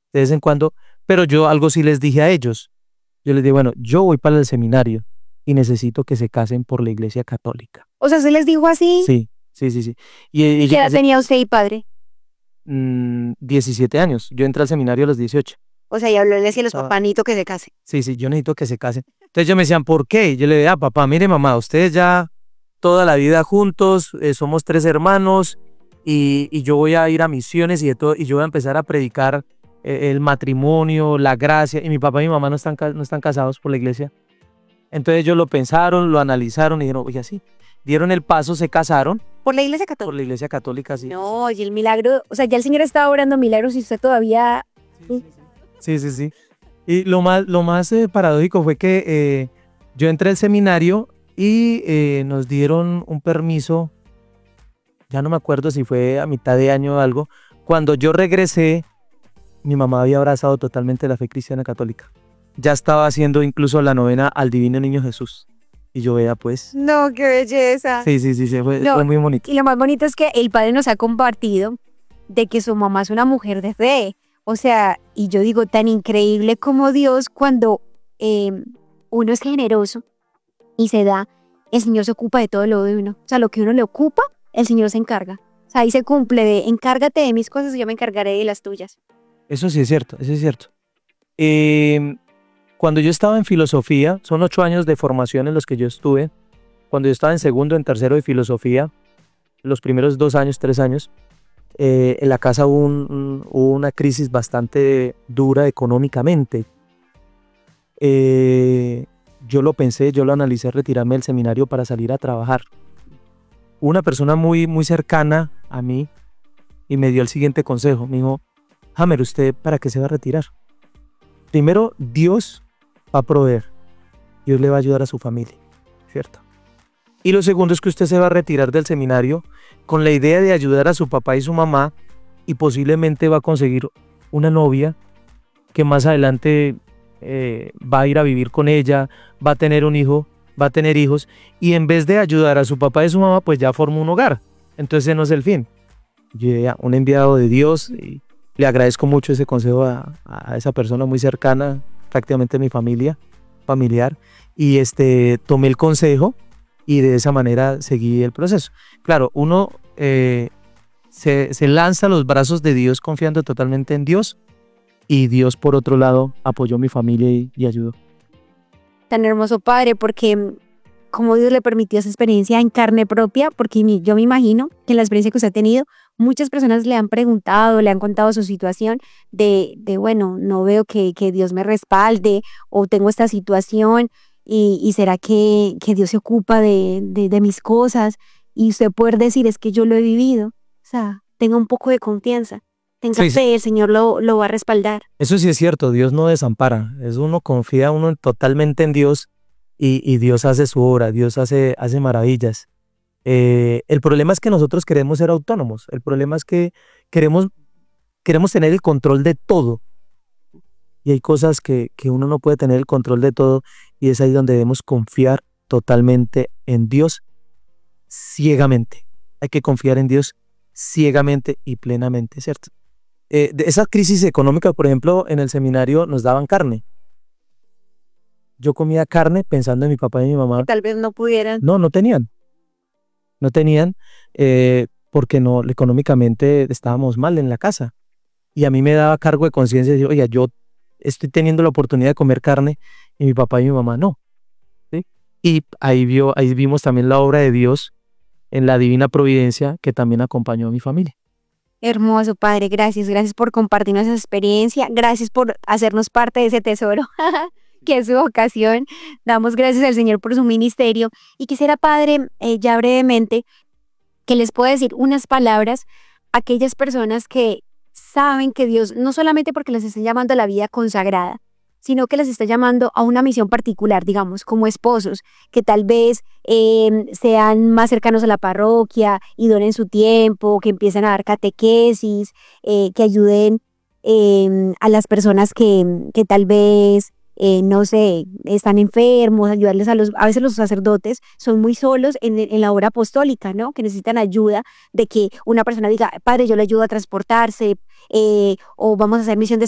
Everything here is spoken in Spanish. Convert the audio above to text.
de vez en cuando, pero yo algo sí les dije a ellos. Yo les dije, bueno, yo voy para el seminario y necesito que se casen por la Iglesia Católica. O sea, ¿se les dijo así? Sí. ¿Y qué edad tenía usted y padre? 17 años. Yo entré al seminario a los 18. O sea, y habló a los papás, necesito que se casen. Sí, yo necesito que se casen. Entonces ellos me decían, ¿por qué? Y yo le dije, papá, mire mamá, ustedes ya toda la vida juntos, somos 3 hermanos y yo voy a ir a misiones y de todo, y yo voy a empezar a predicar el matrimonio, la gracia, y mi papá y mi mamá no están casados por la iglesia. Entonces ellos lo pensaron, lo analizaron y dijeron, oye, sí, dieron el paso, se casaron. ¿Por la Iglesia Católica? Por la Iglesia Católica, sí. No, y el milagro, o sea, ya el Señor estaba orando milagros y usted todavía... Sí. Y lo más paradójico fue que yo entré al seminario y nos dieron un permiso, ya no me acuerdo si fue a mitad de año o algo. Cuando yo regresé, mi mamá había abrazado totalmente la fe cristiana católica. Ya estaba haciendo incluso la novena al Divino Niño Jesús. Y yo veía pues... No, qué belleza. Sí, fue muy bonito. Y lo más bonito es que el padre nos ha compartido de que su mamá es una mujer de fe. O sea, y yo digo, tan increíble como Dios, cuando uno es generoso y se da, el Señor se ocupa de todo lo de uno. O sea, lo que uno le ocupa, el Señor se encarga. O sea, ahí se cumple de, encárgate de mis cosas y yo me encargaré de las tuyas. Eso sí es cierto, Cuando yo estaba en filosofía, son 8 años de formación en los que yo estuve. Cuando yo estaba en segundo, en tercero de filosofía, los primeros 2 años, 3 años, en la casa hubo una crisis bastante dura económicamente. Yo lo pensé, yo lo analicé, retirarme del seminario para salir a trabajar. Una persona muy, muy cercana a mí y me dio el siguiente consejo. Me dijo, Hamer, ¿usted para qué se va a retirar? Primero, Dios va a proveer. Dios le va a ayudar a su familia, ¿cierto? Y lo segundo es que usted se va a retirar del seminario con la idea de ayudar a su papá y su mamá y posiblemente va a conseguir una novia que más adelante va a ir a vivir con ella, va a tener un hijo, va a tener hijos, y en vez de ayudar a su papá y su mamá, pues ya forma un hogar. Entonces ese no es el fin. Yo era un enviado de Dios y le agradezco mucho ese consejo a esa persona muy cercana, prácticamente mi familiar, y tomé el consejo y de esa manera seguí el proceso. Claro, uno se lanza a los brazos de Dios confiando totalmente en Dios, y Dios por otro lado apoyó a mi familia y ayudó. Tan hermoso, padre, porque como Dios le permitió esa experiencia en carne propia, porque yo me imagino que en la experiencia que usted ha tenido, muchas personas le han preguntado, le han contado su situación de bueno, no veo que Dios me respalde, o tengo esta situación, y será que Dios se ocupa de mis cosas, y usted poder decir, es que yo lo he vivido. O sea, tenga un poco de confianza, tenga fe, el Señor lo va a respaldar. Eso sí es cierto, Dios no desampara, uno confía totalmente en Dios, y Dios hace su obra, Dios hace maravillas. El problema es que nosotros queremos ser autónomos, el problema es que queremos tener el control de todo, y hay cosas que uno no puede tener el control de todo, y es ahí donde debemos confiar totalmente en Dios ciegamente. Hay que confiar en Dios ciegamente y plenamente, ¿cierto? De esa crisis económica, por ejemplo, en el seminario nos daban carne. Yo comía carne pensando en mi papá y mi mamá. Que tal vez no pudieran. No tenían, porque económicamente estábamos mal en la casa. Y a mí me daba cargo de conciencia de decir, oiga, yo estoy teniendo la oportunidad de comer carne y mi papá y mi mamá no. ¿Sí? Y ahí vimos también la obra de Dios en la divina providencia que también acompañó a mi familia. Hermoso, padre, gracias por compartirnos esa experiencia, gracias por hacernos parte de ese tesoro que es su vocación. Damos gracias al Señor por su ministerio, y quisiera, padre, ya brevemente, que les pueda decir unas palabras a aquellas personas que saben que Dios, no solamente porque les está llamando a la vida consagrada, sino que les está llamando a una misión particular, digamos, como esposos, que tal vez sean más cercanos a la parroquia y donen su tiempo, que empiecen a dar catequesis, que ayuden a las personas que tal vez, no sé, están enfermos, ayudarles a veces los sacerdotes son muy solos en la obra apostólica, ¿no? Que necesitan ayuda de que una persona diga, padre, yo le ayudo a transportarse, o vamos a hacer misión de